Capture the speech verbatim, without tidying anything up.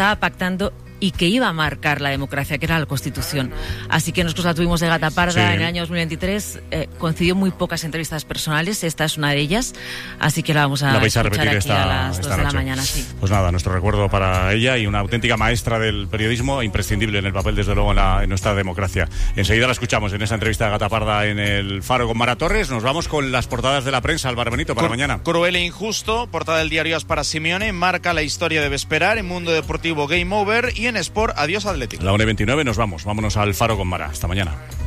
estaba pactando y que iba a marcar la democracia, que era la Constitución. Así que nosotros la tuvimos de gata parda sí. en el año dos mil veintitrés. Eh, concedió muy pocas entrevistas personales, esta es una de ellas, así que la vamos a, la vais a escuchar repetir aquí esta, a las esta dos de noche. la mañana. Sí. Pues nada, nuestro recuerdo para ella y una auténtica maestra del periodismo, imprescindible en el papel, desde luego, en, la, en nuestra democracia. Enseguida la escuchamos en esa entrevista de gata parda en el Faro con Mara Torres. Nos vamos con las portadas de la prensa, Álvaro Benito, para Cru- mañana. Cruel e injusto, portada del diario As para Simeone, marca la historia debe esperar, en Mundo Deportivo Game Over y en Sport Adiós Atlético. La una y veintinueve nos vamos, vámonos al Faro con Mara. Hasta mañana.